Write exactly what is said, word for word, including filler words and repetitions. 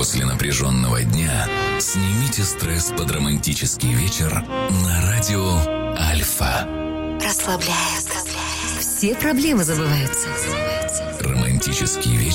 После напряженного дня снимите стресс под романтический вечер на радио Альфа. Расслабляет. Все проблемы забываются. Романтический вечер.